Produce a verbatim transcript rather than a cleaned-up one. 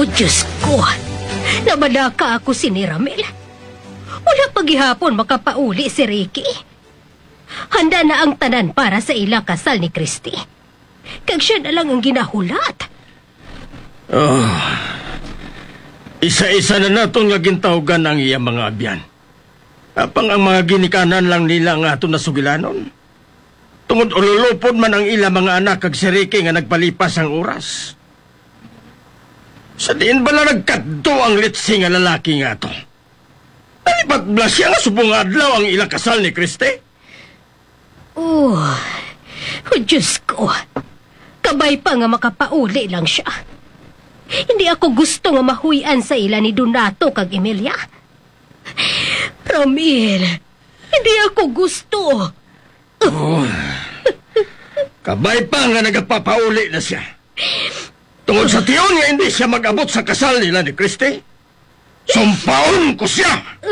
O Diyos ko, nabalaka ako si ni Ramil. Wala paghihapon makapauli si Ricky. Handa na ang tanan para sa ila kasal ni Christy. Kag siya na lang ang ginahulat. Oh, isa-isa na naton nga gintawgan ang iya mga abyan. Apang ang mga ginikanan lang nila nga ato nasugilanon. Tungod ululupod man ang ila mga anak kag si Ricky nga nagpalipas ang oras. Sa diin bala nagkadto ang litsi nga lalaki nga to? Nalipat bla siya nga subong adlaw ang ilang kasal ni Christy? Oh, oh Diyos ko. Kabay pa nga makapauli lang siya. Hindi ako gusto nga mahuyan sa ila ni Donato kag Emilia. Ramil, hindi ako gusto. Oh, kabay pa nga nagapapauli na siya. Tungod sa tiyon nga hindi siya mag-abot sa kasal nila ni Christy, sumpaon ko siya!